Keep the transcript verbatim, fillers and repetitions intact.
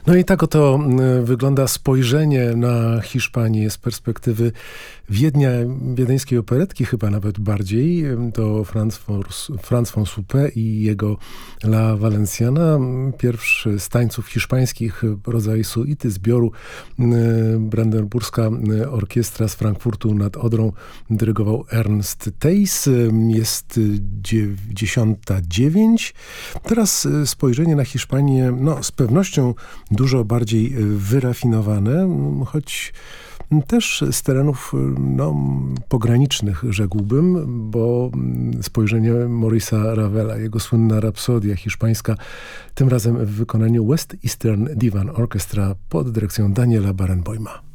No i tak oto y, wygląda spojrzenie na Hiszpanię z perspektywy Wiednia, wiedeńskiej operetki, chyba nawet bardziej. To Franz, Franz von Suppé i jego La Valenciana, pierwszy z tańców hiszpańskich, rodzaj suity zbioru. y, Brandenburska Orkiestra z Frankfurtu nad Odrą dyrygował Ernst Theys. Jest dziesiąta dziewięć. Teraz spojrzenie na Hiszpanię, no z pewnością dużo bardziej wyrafinowane, choć też z terenów no, pogranicznych, rzekłbym, bo spojrzenie Maurice'a Ravela, jego słynna rapsodia hiszpańska, tym razem w wykonaniu West Eastern Divan Orchestra pod dyrekcją Daniela Barenboima.